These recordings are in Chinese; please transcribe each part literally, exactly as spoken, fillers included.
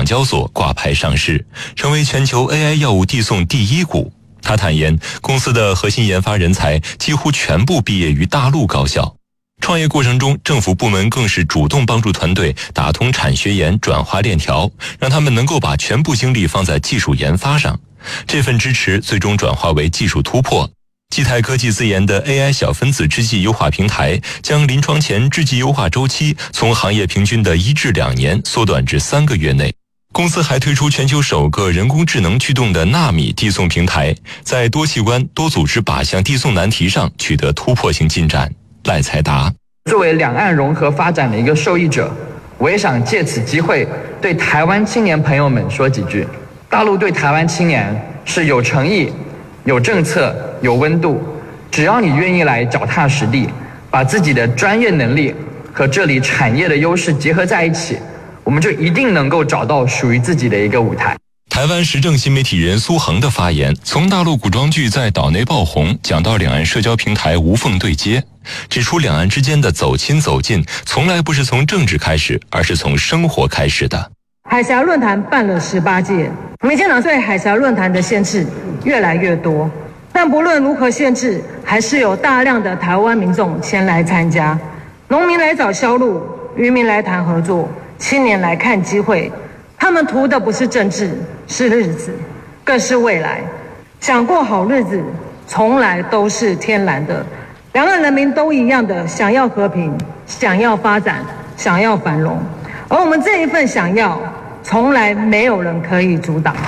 交所挂牌上市，成为全球 A I 药物递送第一股。他坦言，公司的核心研发人才几乎全部毕业于大陆高校。创业过程中，政府部门更是主动帮助团队打通产学研转化链条，让他们能够把全部精力放在技术研发上。这份支持最终转化为技术突破。基泰科技自研的 A I 小分子制剂优化平台，将临床前制剂优化周期从行业平均的一至两年缩短至三个月内。公司还推出全球首个人工智能驱动的纳米递送平台，在多器官多组织靶向递送难题上取得突破性进展。赖才达， 作为两岸融合发展的一个受益者，我也想借此机会对台湾青年朋友们说几句。大陆对台湾青年是有诚意、有政策、有温度，只要你愿意来脚踏实地，把自己的专业能力和这里产业的优势结合在一起，我们就一定能够找到属于自己的一个舞台。 台湾时政新媒体人苏恒的发言，从大陆古装剧在岛内爆红讲到两岸社交平台无缝对接，指出两岸之间的走亲走近从来不是从政治开始，而是从生活开始的。 海峡论坛办了十八届，民进党对海峡论坛的限制越来越多，但不论如何限制，还是有大量的台湾民众前来参加，农民来找销路，渔民来谈合作，青年来看机会。他们图的不是政治，是日子，更是未来。想过好日子，从来都是天然的。两岸人民都一样的想要和平，想要发展，想要繁荣。而我们这一份想要，从来没有人可以阻挡。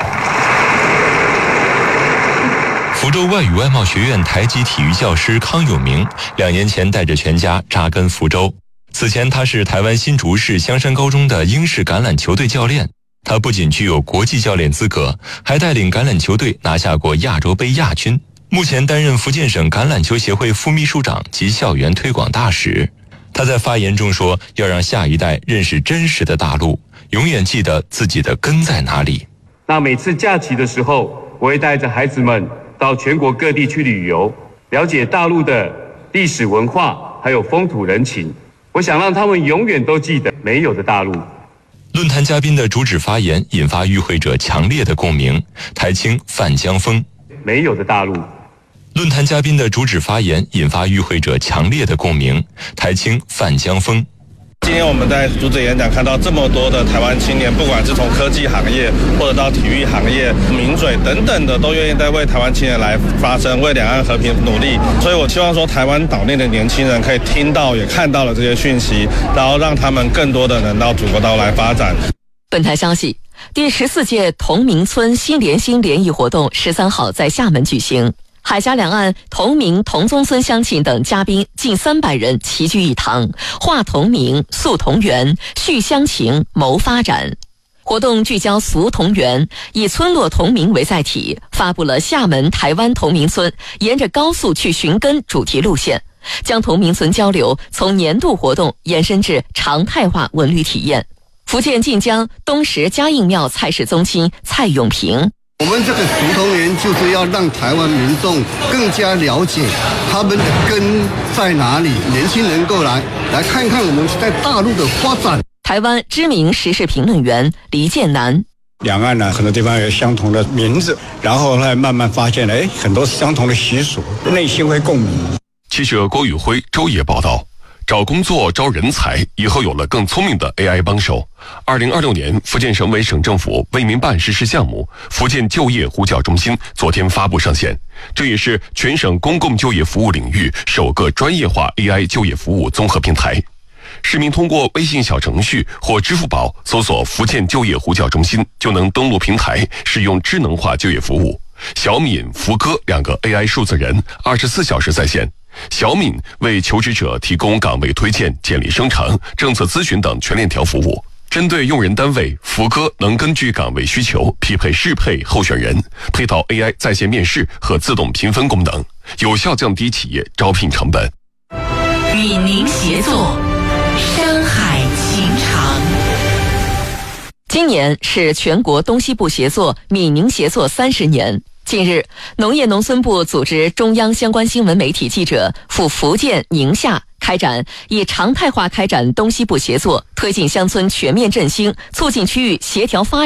福州外语外贸学院台籍体育教师康永明，两年前带着全家扎根福州。此前，他是台湾新竹市香山高中的英式橄榄球队教练。他不仅具有国际教练资格，还带领橄榄球队拿下过亚洲杯亚军。目前担任福建省橄榄球协会副秘书长及校园推广大使。他在发言中说，要让下一代认识真实的大陆，永远记得自己的根在哪里。 那每次假期的时候，我会带着孩子们到全国各地去旅游，了解大陆的历史文化，还有风土人情。我想让他们永远都记得没有的大陆。 论坛嘉宾的主旨发言引发与会者强烈的共鸣。台青范江峰， 没有的大陆。 论坛嘉宾的主旨发言引发与会者强烈的共鸣。台青范江峰。 今天我们在主旨演讲看到这么多的台湾青年，不管是从科技行业或者到体育行业、名嘴等等的，都愿意在为台湾青年来发声，为两岸和平努力。所以我希望说，台湾岛内的年轻人可以听到也看到了这些讯息，然后让他们更多的能到祖国岛来发展。 本台消息，第十四届同名村新联新联谊活动十三号在厦门举行。海峡两岸同名同宗村乡亲等嘉宾近三百人齐聚一堂，话同名、诉同源、续乡情、谋发展。活动聚焦俗同源，以村落同名为载体，发布了厦门台湾同名村沿着高速去寻根主题路线，将同名村交流从年度活动延伸至常态化文旅体验。福建晋江东石嘉应庙蔡氏宗亲蔡永平， 我们这个俗同源就是要让台湾民众更加了解他们的根在哪里，年轻人过来来看看我们在大陆的发展。 台湾知名时事评论员黎建南， 两岸呢很多地方有相同的名字，然后呢慢慢发现了哎很多相同的习俗，内心会共鸣。 记者郭宇辉周野报道。找工作招人才，以后有了更聪明的 A I 帮手。二零二六年，福建省委省政府为民办实施项目福建就业呼叫中心昨天发布上线，这也是全省公共就业服务领域首个专业化 A I 就业服务综合平台。市民通过微信小程序或支付宝搜索福建就业呼叫中心，就能登录平台使用智能化就业服务。小敏、福哥两个 A I 数字人二十四小时在线。小敏为求职者提供岗位推荐、简历生成、政策咨询等全链条服务。针对用人单位，福哥能根据岗位需求匹配适配候选人，配套 A I 在线面试和自动评分功能，有效降低企业招聘成本。 与您协作，山海情长。 今年是全国东西部协作、闽宁协作三十年。近日，农业农村部组织中央相关新闻媒体记者赴福建宁夏开展以常态化开展东西部协作，推进乡村全面振兴，促进区域协调发展